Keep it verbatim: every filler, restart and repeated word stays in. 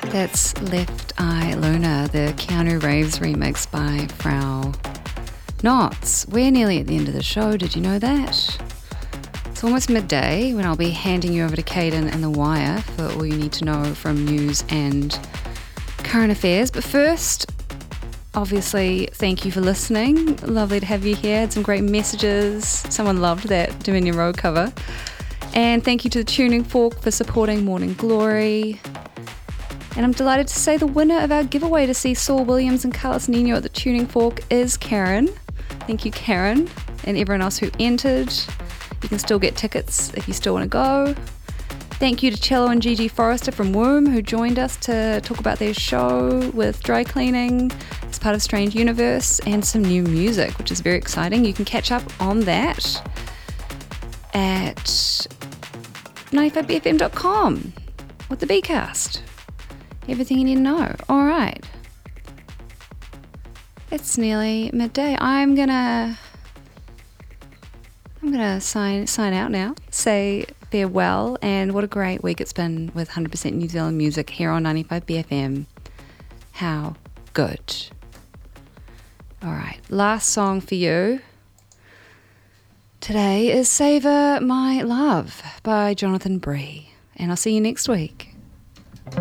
That's Left Eye Luna, the Keanu Reeves remix by Frau Knots. We're nearly at the end of the show, did you know that? It's almost midday when I'll be handing you over to Caden and The Wire for all you need to know from news and current affairs. But first, obviously, thank you for listening. Lovely to have you here. Had some great messages. Someone loved that Dominion Road cover. And thank you to the Tuning Fork for supporting Morning Glory. And I'm delighted to say the winner of our giveaway to see Saul Williams and Carlos Nino at the Tuning Fork is Karen. Thank you, Karen, and everyone else who entered. You can still get tickets if you still want to go. Thank you to Cello and Gigi Forrester from Womb, who joined us to talk about their show with dry cleaning as part of Strange Universe and some new music, which is very exciting. You can catch up on that at ninety-five B F M dot com with the B-Cast. Everything you need to know. All right. It's nearly midday. I'm gonna I'm gonna sign sign out now. Say farewell, and what a great week it's been with one hundred percent New Zealand music here on ninety-five B F M. How good. All right, last song for you today is Savour My Love by Jonathan Bree, and I'll see you next week.